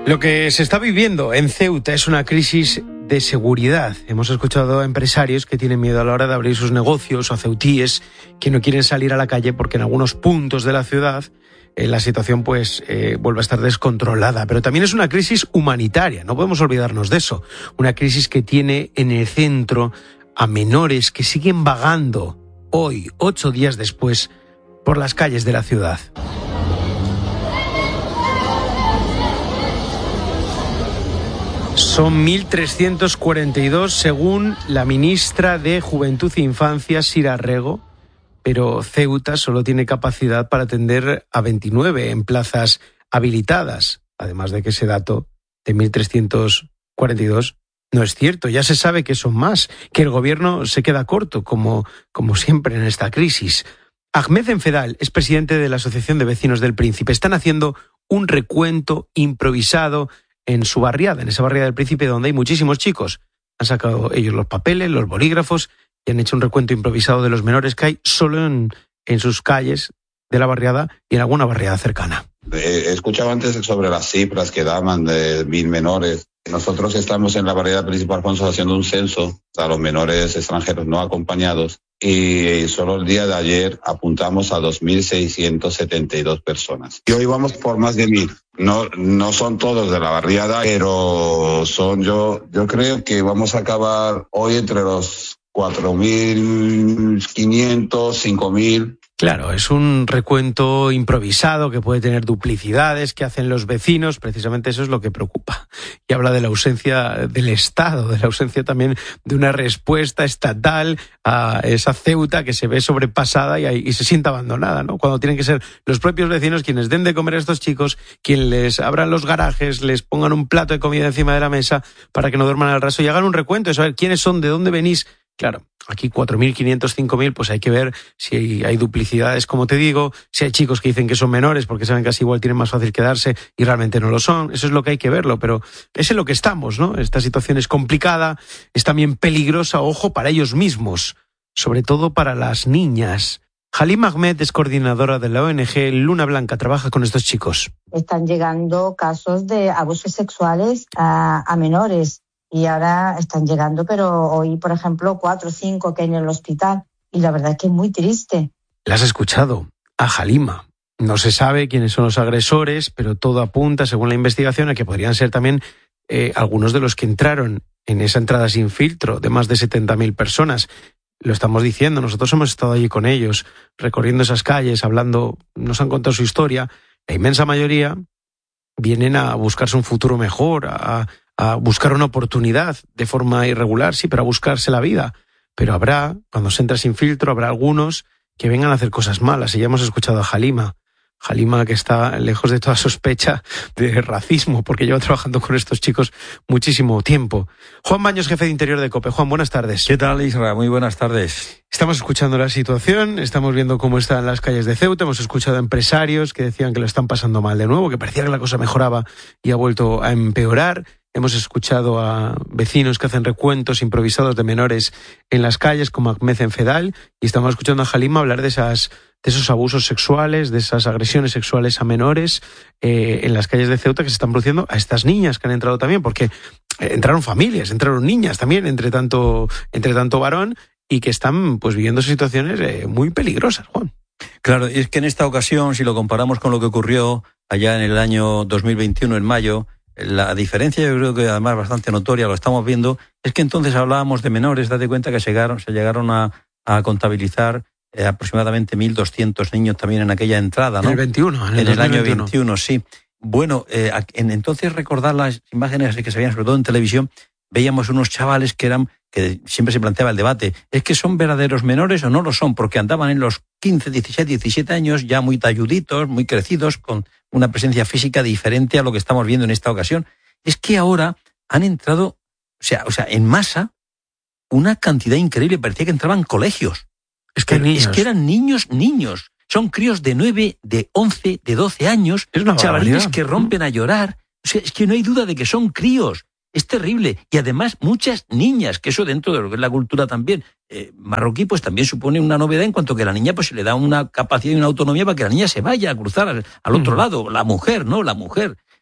Lo que se está viviendo en Ceuta es una crisis de seguridad. Hemos escuchado a empresarios que tienen miedo a la hora de abrir sus negocios, o a ceutíes que no quieren salir a la calle porque en algunos puntos de la ciudad la situación vuelve a estar descontrolada. Pero también es una crisis humanitaria, no podemos olvidarnos de eso. Una crisis que tiene en el centro a menores que siguen vagando hoy, 8 días después, por las calles de la ciudad. Son 1.342 según la ministra de Juventud e Infancia, Sira Rego, pero Ceuta solo tiene capacidad para atender a 29 en plazas habilitadas. Además de que ese dato de 1.342 no es cierto, ya se sabe que son más, que el gobierno se queda corto, como siempre en esta crisis. Ahmed Enfedal es presidente de la Asociación de Vecinos del Príncipe. Están haciendo un recuento improvisado en su barriada, en esa barriada del Príncipe donde hay muchísimos chicos. Han sacado ellos los papeles, los bolígrafos y han hecho un recuento improvisado de los menores que hay solo en sus calles de la barriada y en alguna barriada cercana. He escuchado antes sobre las cifras que daban de 1.000 menores. Nosotros estamos en la barriada principal Alfonso haciendo un censo a los menores extranjeros no acompañados y solo el día de ayer apuntamos a 2.672 personas. Y hoy vamos por más de 1.000. No son todos de la barriada, pero son yo creo que vamos a acabar hoy entre los 4.500, 5.000. Claro, es un recuento improvisado que puede tener duplicidades que hacen los vecinos, precisamente eso es lo que preocupa. Y habla de la ausencia del Estado, de la ausencia también de una respuesta estatal a esa Ceuta que se ve sobrepasada y se siente abandonada, ¿no? Cuando tienen que ser los propios vecinos quienes den de comer a estos chicos, quienes les abran los garajes, les pongan un plato de comida encima de la mesa para que no duerman al raso y hagan un recuento de saber quiénes son, de dónde venís. Claro, aquí 4.500, 5.000, pues hay que ver si hay duplicidades, como te digo, si hay chicos que dicen que son menores porque saben que así igual tienen más fácil quedarse y realmente no lo son. Eso es lo que hay que verlo, pero es en lo que estamos, ¿no? Esta situación es complicada, es también peligrosa, ojo, para ellos mismos, sobre todo para las niñas. Halima Ahmed es coordinadora de la ONG Luna Blanca, trabaja con estos chicos. Están llegando casos de abusos sexuales a menores. Y ahora están llegando, pero hoy, por ejemplo, 4 o 5 que hay en el hospital. Y la verdad es que es muy triste. La has escuchado, a Halima. No se sabe quiénes son los agresores, pero todo apunta, según la investigación, a que podrían ser también algunos de los que entraron en esa entrada sin filtro de más de 70.000 personas. Lo estamos diciendo, nosotros hemos estado allí con ellos, recorriendo esas calles, hablando, nos han contado su historia. La inmensa mayoría vienen a buscarse un futuro mejor, a buscar una oportunidad de forma irregular, sí, pero a buscarse la vida. Pero habrá, cuando se entra sin filtro, habrá algunos que vengan a hacer cosas malas. Y ya hemos escuchado a Halima, que está lejos de toda sospecha de racismo, porque lleva trabajando con estos chicos muchísimo tiempo. Juan Baños, jefe de Interior de COPE. Juan, buenas tardes. ¿Qué tal, Isra? Muy buenas tardes. Estamos escuchando la situación, estamos viendo cómo están las calles de Ceuta, hemos escuchado a empresarios que decían que lo están pasando mal de nuevo, que parecía que la cosa mejoraba y ha vuelto a empeorar. Hemos escuchado a vecinos que hacen recuentos improvisados de menores en las calles, como Ahmed Enfedal, y estamos escuchando a Halima hablar de esos abusos sexuales, de esas agresiones sexuales a menores en las calles de Ceuta que se están produciendo a estas niñas que han entrado también, porque entraron familias, entraron niñas también, entre tanto varón, y que están pues viviendo situaciones muy peligrosas, Juan. Claro, y es que en esta ocasión, si lo comparamos con lo que ocurrió allá en el año 2021, en mayo, la diferencia, yo creo que además bastante notoria, lo estamos viendo, es que entonces hablábamos de menores. Date cuenta que se llegaron a contabilizar aproximadamente 1.200 niños también en aquella entrada, ¿no? En el 21, en el año 21, sí. Bueno, entonces recordar las imágenes que se veían sobre todo en televisión, veíamos unos chavales que siempre se planteaba el debate, ¿es que son verdaderos menores o no lo son? Porque andaban en los 15, 16, 17 años ya muy talluditos, muy crecidos, con una presencia física diferente a lo que estamos viendo en esta ocasión. Es que ahora han entrado, o sea, en masa, una cantidad increíble, parecía que entraban colegios. Es que eran niños. Son críos de 9, de 11, de 12 años, chavalitos que rompen a llorar. O sea, es que no hay duda de que son críos. Es terrible. Y además muchas niñas, que eso dentro de lo que es la cultura también marroquí, pues también supone una novedad en cuanto que a la niña pues se le da una capacidad y una autonomía para que la niña se vaya a cruzar al otro lado. La mujer, ¿no? La mujer.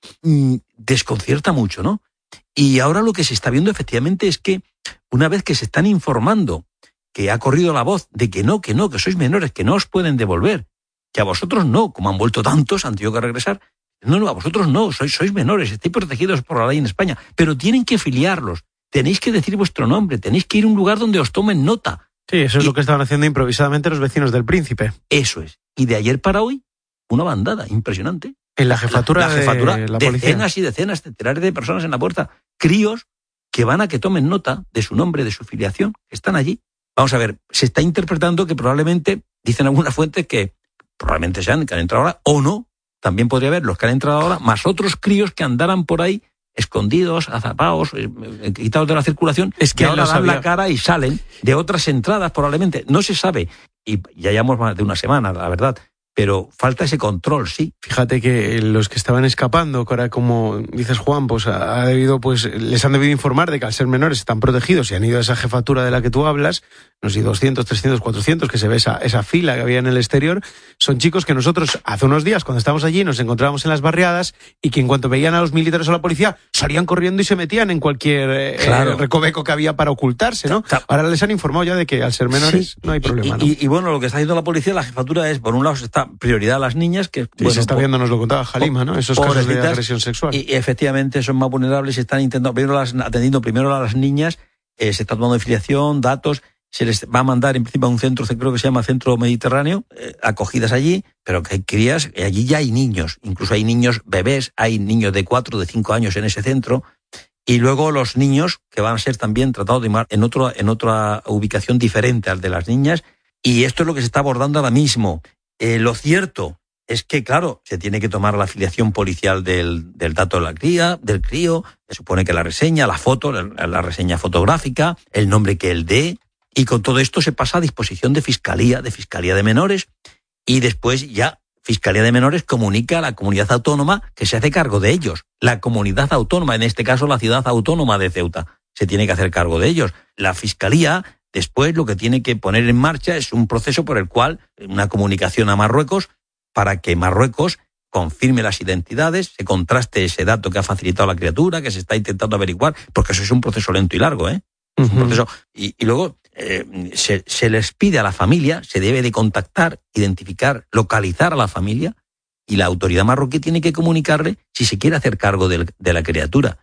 desconcierta mucho, ¿no? Y ahora lo que se está viendo efectivamente es que una vez que se están informando, que ha corrido la voz de que sois menores, que no os pueden devolver, que a vosotros no, como han vuelto tantos, han tenido que regresar. No, a vosotros no, sois menores, estáis protegidos por la ley en España, pero tienen que filiarlos, tenéis que decir vuestro nombre, tenéis que ir a un lugar donde os tomen nota. Sí, eso es lo que estaban haciendo improvisadamente los vecinos del Príncipe. Eso es. Y de ayer para hoy, una bandada impresionante. En la jefatura, de la policía. Decenas y decenas, centenares de personas en la puerta. Críos que van a que tomen nota de su nombre, de su filiación, que están allí. Vamos a ver, se está interpretando que probablemente, dicen algunas fuentes, que probablemente sean que han entrado ahora, o no, también podría haber los que han entrado ahora, más otros críos que andaran por ahí escondidos, azapados, quitados de la circulación, es que ahora dan la cara y salen de otras entradas probablemente. No se sabe, y ya llevamos más de una semana, la verdad, pero falta ese control, sí. Fíjate que los que estaban escapando, que ahora, como dices, Juan, pues les han debido informar de que al ser menores están protegidos y han ido a esa jefatura de la que tú hablas, no sé, 200, 300, 400, que se ve esa fila que había en el exterior. Son chicos que nosotros hace unos días, cuando estábamos allí, nos encontrábamos en las barriadas y que en cuanto veían a los militares o a la policía, salían corriendo y se metían en cualquier recoveco que había para ocultarse, ¿no? Ahora les han informado ya de que al ser menores no hay problema, ¿no? Y bueno, lo que está haciendo la policía, la jefatura es, por un lado, se está prioridad a las niñas, que se está viendo, nos lo contaba Halima, ¿no? Esos casos de agresión sexual. Y efectivamente son más vulnerables, se están intentando, atendiendo primero a las niñas, se está tomando filiación, datos, se les va a mandar en principio a un centro, creo que se llama Centro Mediterráneo, acogidas allí, pero que hay crías, allí ya hay niños, incluso hay niños bebés, hay niños de 4, de 5 años en ese centro, y luego los niños que van a ser también tratados en otra ubicación diferente al de las niñas, y esto es lo que se está abordando ahora mismo. Lo cierto es que, claro, se tiene que tomar la afiliación policial del dato de la cría, del crío, se supone que la reseña, la foto, la reseña fotográfica, el nombre que él dé, y con todo esto se pasa a disposición de Fiscalía de Menores, y después ya Fiscalía de Menores comunica a la comunidad autónoma que se hace cargo de ellos. La comunidad autónoma, en este caso la ciudad autónoma de Ceuta, se tiene que hacer cargo de ellos. La Fiscalía después lo que tiene que poner en marcha es un proceso por el cual una comunicación a Marruecos para que Marruecos confirme las identidades, se contraste ese dato que ha facilitado la criatura, que se está intentando averiguar, porque eso es un proceso lento y largo, ¿eh? Es un proceso, y luego se les pide a la familia, se debe de contactar, identificar, localizar a la familia, y la autoridad marroquí tiene que comunicarle si se quiere hacer cargo de la criatura.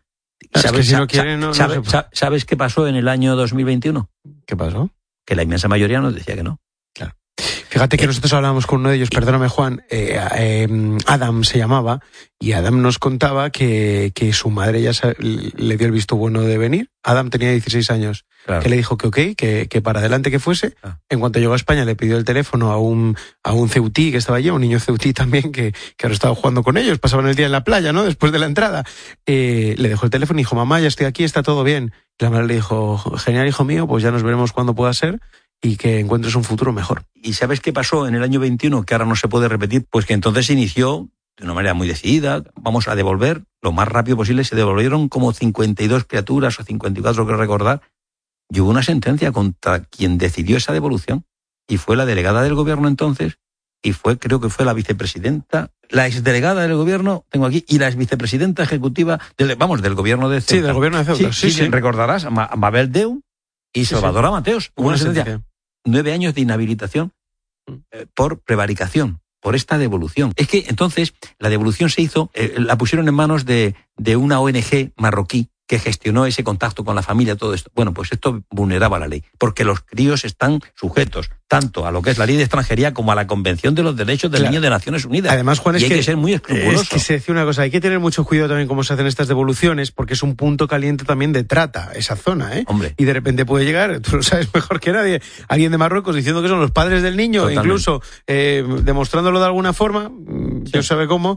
¿Sabes qué pasó en el año 2021? ¿Qué pasó? Que la inmensa mayoría nos decía que no. Claro. Fíjate que nosotros hablábamos con uno de ellos, perdóname Juan, Adam se llamaba, y Adam nos contaba que su madre ya le dio el visto bueno de venir. Adam tenía 16 años, claro. Que le dijo que ok, que para adelante que fuese. En cuanto llegó a España le pidió el teléfono a un ceutí que estaba allí, un niño ceutí también, que ahora estaba jugando con ellos, pasaban el día en la playa, ¿no? Después de la entrada. Le dejó el teléfono y dijo, mamá, ya estoy aquí, está todo bien. Y la madre le dijo, genial, hijo mío, pues ya nos veremos cuando pueda ser, y que encuentres un futuro mejor. ¿Y sabes qué pasó en el año 21, que ahora no se puede repetir? Pues que entonces se inició de una manera muy decidida, vamos a devolver lo más rápido posible, se devolvieron como 52 criaturas o 54, creo recordar, y hubo una sentencia contra quien decidió esa devolución, y fue la delegada del gobierno entonces, y creo que fue la vicepresidenta, la exdelegada del gobierno, tengo aquí, y la exvicepresidenta ejecutiva del gobierno de Ceuta. Sí, del gobierno de Ceuta. Sí. Recordarás, Mabel Deu y Salvador Mateos. Hubo una sentencia. 9 años de inhabilitación por prevaricación, por esta devolución. Es que entonces la devolución se hizo, la pusieron en manos de una ONG marroquí que gestionó ese contacto con la familia, todo esto. Bueno, pues esto vulneraba la ley, porque los críos están sujetos tanto a lo que es la ley de extranjería como a la Convención de los Derechos del Niño de Naciones Unidas. Además, Juan, hay que ser muy escrupuloso. Es que se decía una cosa, hay que tener mucho cuidado también cómo se hacen estas devoluciones, porque es un punto caliente también de trata, esa zona, ¿eh? Hombre. Y de repente puede llegar, tú lo sabes mejor que nadie, alguien de Marruecos diciendo que son los padres del niño, totalmente. Incluso demostrándolo de alguna forma, Dios sabe cómo,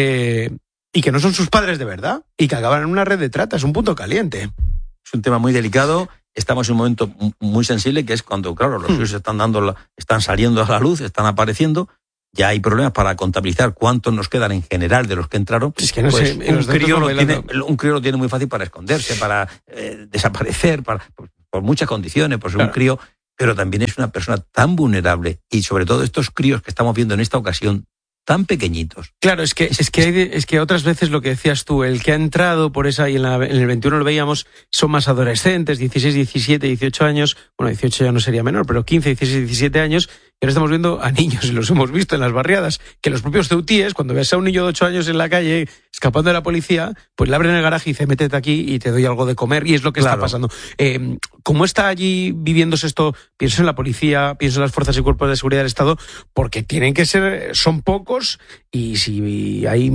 y que no son sus padres de verdad, y que acaban en una red de trata. Es un punto caliente. Es un tema muy delicado. Estamos en un momento muy sensible, que es cuando, claro, los hijos están saliendo a la luz, están apareciendo. Ya hay problemas para contabilizar cuántos nos quedan en general de los que entraron. Es que no pues sé, un crío lo tiene muy fácil para esconderse, para desaparecer, por muchas condiciones, por ser un crío, pero también es una persona tan vulnerable. Y sobre todo estos críos que estamos viendo en esta ocasión, tan pequeñitos. Claro, es que otras veces lo que decías tú, el que ha entrado por esa, y en el 21 lo veíamos, son más adolescentes, 16, 17, 18 años, bueno, 18 ya no sería menor, pero 15, 16, 17 años, y ahora estamos viendo a niños, y los hemos visto en las barriadas, que los propios ceutíes, cuando ves a un niño de 8 años en la calle escapando de la policía, pues le abren el garaje y dice, métete aquí y te doy algo de comer, y es lo que está pasando. ¿Cómo está allí viviéndose esto? Pienso en la policía, pienso en las fuerzas y cuerpos de seguridad del Estado, porque tienen que ser, son pocos, y si hay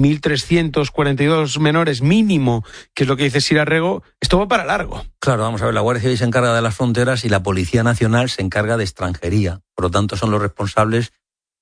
1.342 menores mínimo, que es lo que dice Sira Rego, esto va para largo. Claro, vamos a ver, la Guardia Civil se encarga de las fronteras y la Policía Nacional se encarga de extranjería. Por lo tanto, son los responsables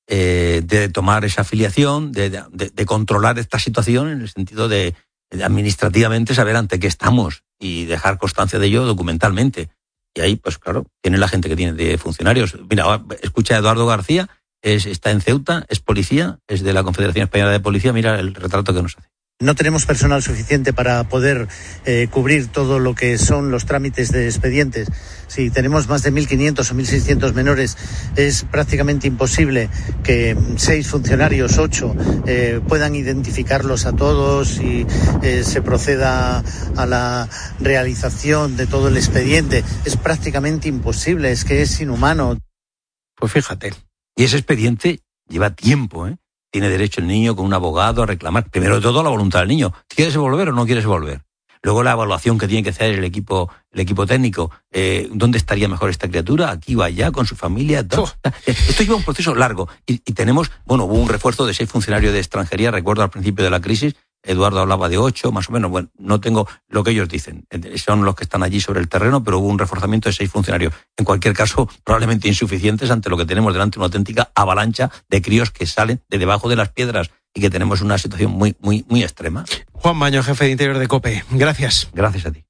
de tomar esa afiliación, de controlar esta situación en el sentido de administrativamente saber ante qué estamos y dejar constancia de ello documentalmente. Y ahí, pues claro, tiene la gente que tiene de funcionarios. Mira, escucha a Eduardo García, está en Ceuta, es policía, es de la Confederación Española de Policía, mira el retrato que nos hace. No tenemos personal suficiente para poder cubrir todo lo que son los trámites de expedientes. Si tenemos más de 1.500 o 1.600 menores, es prácticamente imposible que 6 funcionarios, 8, puedan identificarlos a todos y se proceda a la realización de todo el expediente. Es prácticamente imposible, es que es inhumano. Pues fíjate. Y ese expediente lleva tiempo, ¿eh? Tiene derecho el niño con un abogado a reclamar, primero de todo, la voluntad del niño. ¿Quieres volver o no quieres volver? Luego la evaluación que tiene que hacer el equipo técnico. ¿Dónde estaría mejor esta criatura? ¿Aquí o allá? ¿Con su familia? Esto lleva un proceso largo. Y tenemos, hubo un refuerzo de 6 funcionarios de extranjería, recuerdo al principio de la crisis. Eduardo hablaba de 8, más o menos. Bueno, no tengo lo que ellos dicen. Son los que están allí sobre el terreno, pero hubo un reforzamiento de 6 funcionarios. En cualquier caso, probablemente insuficientes ante lo que tenemos delante, una auténtica avalancha de críos que salen de debajo de las piedras y que tenemos una situación muy, muy, muy extrema. Juan Baño, jefe de Interior de COPE. Gracias. Gracias a ti.